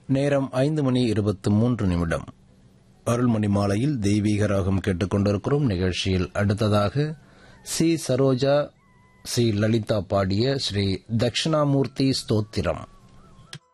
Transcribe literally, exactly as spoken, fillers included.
நேரம் ஐந்து மணி இருபத்தி மூன்று நிமிடம். அருள்மணி மாலையில் தெய்வீக ராகம் கேட்டுக் கொண்டிருக்கிறோம். நிகழ்ச்சியில் அடுத்ததாக சி சரோஜா, சி லலிதா பாடிய ஸ்ரீ தட்சிணாமூர்த்தி ஸ்தோத்திரம்.